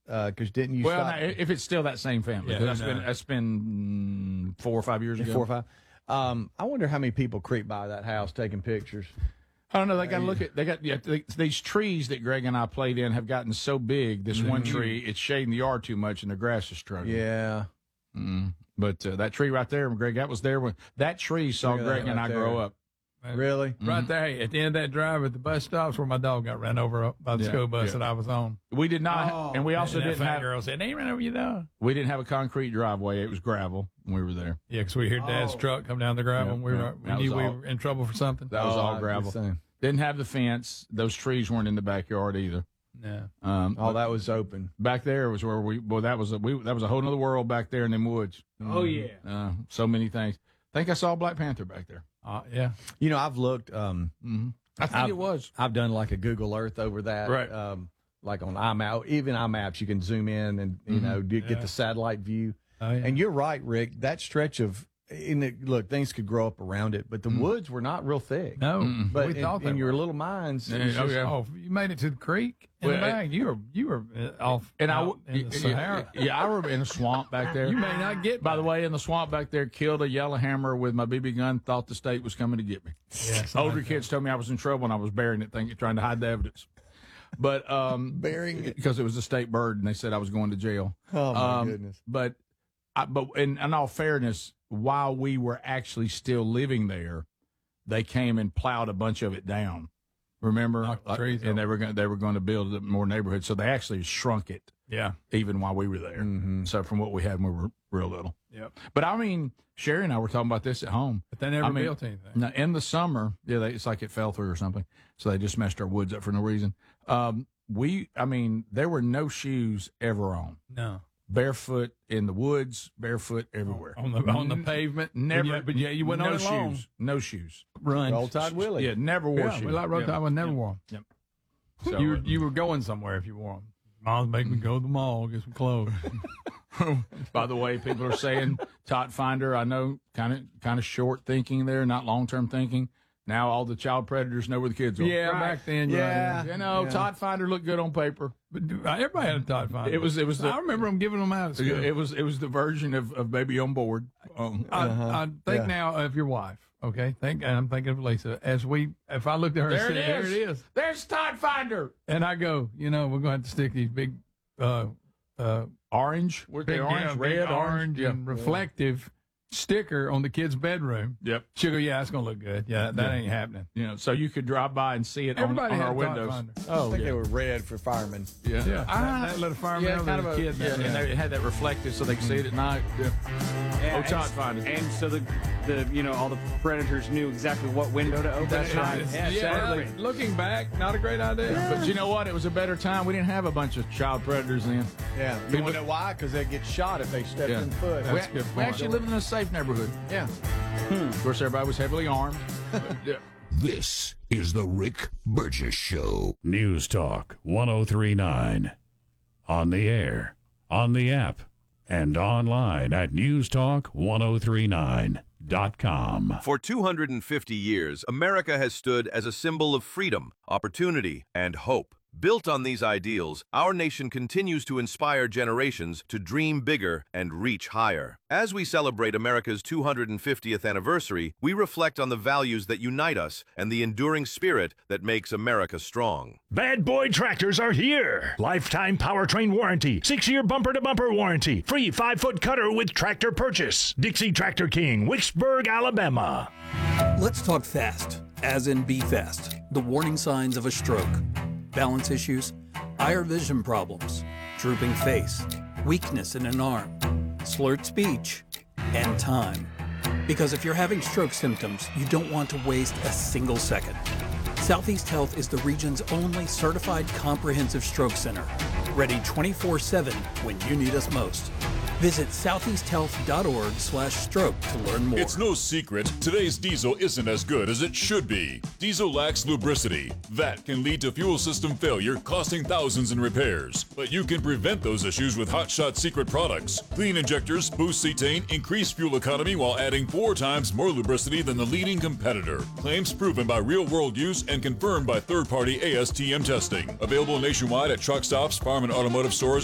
Because didn't you Well, stop? now, if it's still that same family. Yeah, That's been 4 or 5 years ago. 4 or 5. I wonder how many people creep by that house taking pictures. I don't know. They got to look at. These trees that Greg and I played in have gotten so big. This one tree, it's shading the yard too much, and the grass is struggling. Yeah. But that tree right there, Greg, that was there when that tree saw Look at Greg that and right I there. grow up. Really? Right there at the end of that drive at the bus stops where my dog got ran over by the school bus that I was on. We did not, and we also And that didn't fat have. girl said, "They ran over your dog." We didn't have a concrete driveway; it was gravel when we were there. Yeah, because we heard Dad's truck come down the gravel. and we That knew was we all- were in trouble for something. That was all I gravel. understand. Didn't have the fence. Those trees weren't in the backyard either. No. That was open. Back there was where that was a whole nother world back there in them woods. Oh yeah. So many things. I think I saw Black Panther back there. Yeah. You know, I've looked. I think it was. I've done like a Google Earth over that. Right. Like on iMap, even iMaps, you can zoom in and get the satellite view. Oh, yeah. And you're right, Rick. That stretch of look, things could grow up around it, but the woods were not real thick. No, But we thought in they your were. little minds, Yeah, it was oh, just- yeah. Oh, you made it to the creek in the bag. You were off And out in the Sahara. I remember in a swamp back there. You may not get. By the way, in the swamp back there, killed a yellowhammer with my BB gun. Thought the state was coming to get me. Yeah, Older kids told me I was in trouble and I was burying it, trying to hide the evidence. But Burying it. because it was a state bird, and they said I was going to jail. Oh my goodness. But in all fairness, while we were actually still living there, they came and plowed a bunch of it down. Remember? Knocked the trees and over. they were going to build more neighborhoods, so they actually shrunk it. Yeah. Even while we were there. So from what we had when we were real little. Yep. But I mean, Sherry and I were talking about this at home. But they never built anything. Now, in the summer, it's like it fell through or something. So they just messed our woods up for no reason. There were no shoes ever on. No. Barefoot in the woods, barefoot everywhere. On the pavement. Never. But you went no on it long. shoes. No shoes. Run. Roll Tide Willie. Yeah, never wore shoes. We like Road Tide, never wore Yep. them. So, You were going somewhere if you wore them. Mom's making me go to the mall, get some clothes. by the way, people are saying Tot Finder. I know, kind of short thinking there, not long term thinking. Now all the child predators know where the kids are. Yeah, back then. Yeah. Tot Finder looked good on paper. But everybody had a Todd Finder. It was the- I remember them giving them out at school. It was the version of Baby on Board. I think now of your wife. Okay, I'm thinking of Lisa. If I looked at her and said, "There it is," There's Tot Finder. and I go, we're going to have to stick these big, Orange. Where's the orange? Red, orange. and reflective sticker on the kid's bedroom. Yep. She'll go, "Yeah, it's gonna look good. Yeah, that ain't happening." So you could drive by and see it on Everybody had our a Tot windows. Finder. I think they were red for firemen. Yeah. That little fireman over kind the of a- kid. Yeah, and they had that reflective so they could see it at night. Yeah. Tot Finder. And so the all the predators knew exactly what window to open. That's right. Sadly, looking back, not a great idea. But you know what? It was a better time. We didn't have a bunch of child predators then. Yeah. You want to know why? Because they get shot if they step in foot. That's a good We point. actually lived in a safe neighborhood. Yeah. Of course, everybody was heavily armed. Yeah. This is the Rick Burgess Show. News Talk 1039. On the air, on the app, and online at newstalk1039.com. For 250 years, America has stood as a symbol of freedom, opportunity, and hope. Built on these ideals, our nation continues to inspire generations to dream bigger and reach higher. As we celebrate America's 250th anniversary, we reflect on the values that unite us and the enduring spirit that makes America strong. Bad Boy Tractors are here. Lifetime powertrain warranty, 6-year bumper-to-bumper warranty, free 5-foot cutter with tractor purchase. Dixie Tractor King, Wicksburg, Alabama. Let's talk fast, as in be fast. The warning signs of a stroke. Balance issues, eye or vision problems, drooping face, weakness in an arm, slurred speech, and time. Because if you're having stroke symptoms, you don't want to waste a single second. Southeast Health is the region's only certified comprehensive stroke center, ready 24/7 when you need us most. Visit southeasthealth.org/stroke to learn more. It's no secret, today's diesel isn't as good as it should be. Diesel lacks lubricity. That can lead to fuel system failure, costing thousands in repairs. But you can prevent those issues with Hot Shot Secret products. Clean injectors, boost cetane, increase fuel economy while adding 4 times more lubricity than the leading competitor. Claims proven by real-world use and confirmed by third-party ASTM testing. Available nationwide at truck stops, farm and automotive stores,